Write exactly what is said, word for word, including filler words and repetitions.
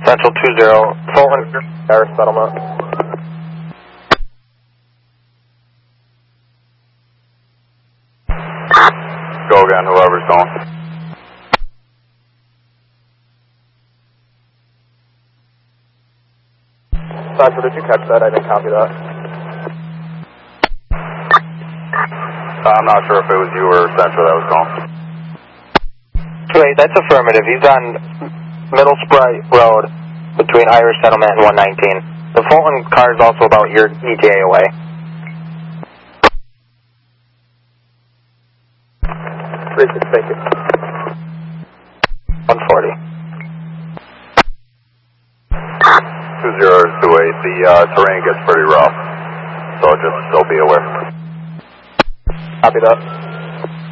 Central two zero, Fulton, Irish Settlement. Go again, whoever's going. Central, did you catch that? I didn't copy that. I'm not sure if it was you or Central that was going. Wait, that's affirmative. He's on Middle Sprite Road between Irish Settlement and one nineteen. The Fulton car is also about your E T A away. Thank you. one forty. two zero two eight, the uh, terrain gets pretty rough, so just, so be aware. Copy that.